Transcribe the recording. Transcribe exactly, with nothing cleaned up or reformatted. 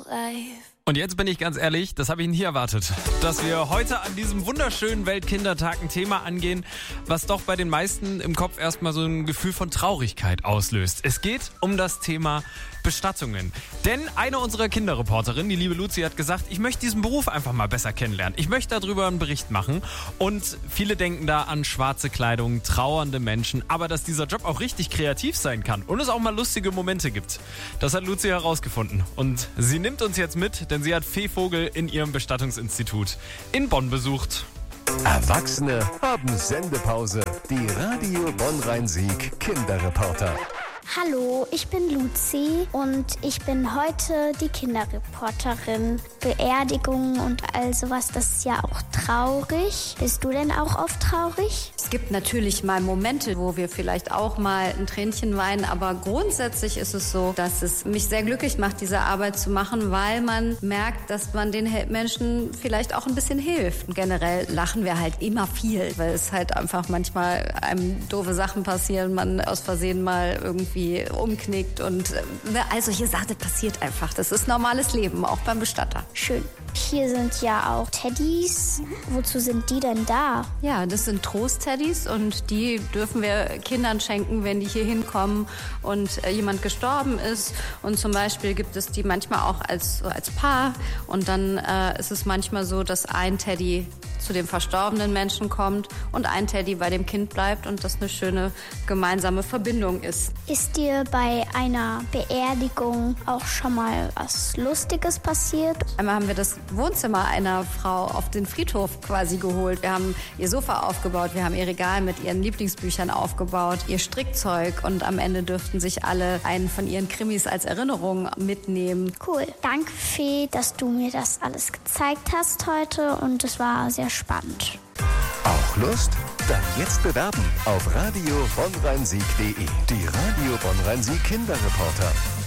life. Und jetzt bin ich ganz ehrlich, das habe ich nie erwartet, dass wir heute an diesem wunderschönen Weltkindertag ein Thema angehen, was doch bei den meisten im Kopf erstmal so ein Gefühl von Traurigkeit auslöst. Es geht um das Thema Bestattungen. Denn eine unserer Kinderreporterinnen, die liebe Luzi, hat gesagt, ich möchte diesen Beruf einfach mal besser kennenlernen. Ich möchte darüber einen Bericht machen. Und viele denken da an schwarze Kleidung, trauernde Menschen. Aber dass dieser Job auch richtig kreativ sein kann und es auch mal lustige Momente gibt, das hat Luzi herausgefunden. Und sie nimmt uns jetzt mit, denn sie hat Fee Vogel in ihrem Bestattungsinstitut in Bonn besucht. Erwachsene haben Sendepause. Die Radio Bonn-Rhein-Sieg Kinderreporter. Hallo, ich bin Luzi und ich bin heute die Kinderreporterin. Beerdigungen und all sowas, das ist ja auch traurig. Bist du denn auch oft traurig? Es gibt natürlich mal Momente, wo wir vielleicht auch mal ein Tränchen weinen, aber grundsätzlich ist es so, dass es mich sehr glücklich macht, diese Arbeit zu machen, weil man merkt, dass man den Menschen vielleicht auch ein bisschen hilft. Und generell lachen wir halt immer viel, weil es halt einfach manchmal einem doofe Sachen passieren, man aus Versehen mal irgendwie umknickt und all solche Sachen passiert einfach. Das ist normales Leben, auch beim Bestatter. Schön. Hier sind ja auch Teddys. Wozu sind die denn da? Ja, das sind Trost-Teddys und die dürfen wir Kindern schenken, wenn die hier hinkommen und äh, jemand gestorben ist. Und zum Beispiel gibt es die manchmal auch als, so als Paar. Und dann äh, ist es manchmal so, dass ein Teddy zu dem verstorbenen Menschen kommt und ein Teddy bei dem Kind bleibt und das eine schöne gemeinsame Verbindung ist. Ist dir bei einer Beerdigung auch schon mal was Lustiges passiert? Einmal haben wir das Wohnzimmer einer Frau auf den Friedhof quasi geholt. Wir haben ihr Sofa aufgebaut, wir haben ihr Regal mit ihren Lieblingsbüchern aufgebaut, ihr Strickzeug und am Ende dürften sich alle einen von ihren Krimis als Erinnerung mitnehmen. Cool. Danke, Fee, dass du mir das alles gezeigt hast heute und es war sehr spannend. Auch Lust? Dann jetzt bewerben auf radio bonn rhein sieg punkt de. Die Radio Bonn-Rhein-Sieg Kinderreporter.